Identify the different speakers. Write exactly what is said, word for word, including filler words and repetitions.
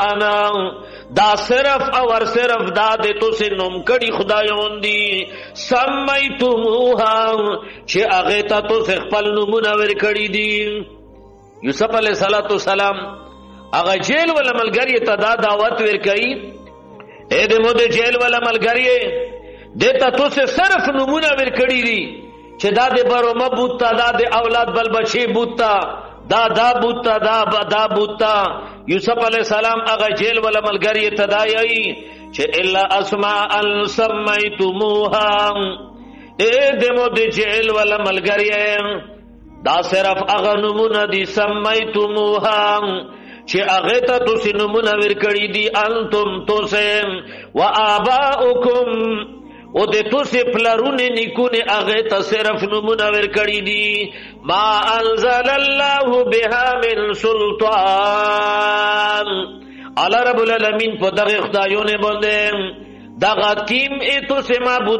Speaker 1: خدایانا دا صرف اور صرف دا دے تو سے نم کڑی خدایون دی سمیتموها چه اغیتا تو سے خپل نمونور کڑی دی یوسف علیہ السلام اغا جیل والا ملگری تا دا دعوت ور کئی اے دے مو دے جیل والا ملگری دیتا تو سے صرف نمونور کڑی دی چه دا دے برو مبوتا دا دے اولاد بل بچے بوتا دا دا بوتا دا دا بوتا یوسف علیہ السلام اغا جیل والا ملگری تدائی چه الا اسماء سمیتموها اے دمو دی جیل والا ملگری دا صرف اغا نمون دی سمیتموها چه اغیتا تو سی نمون ورکڑی دی انتم تو سے و آباؤکم او دے تو سے پلرون نکون اغیتا صرف نمون ورکڑی دی ما انزل اللہ بها من سلطان اللہ رب العالمین پا دغی خدایون بندے دغا کیم ای تو سے معبود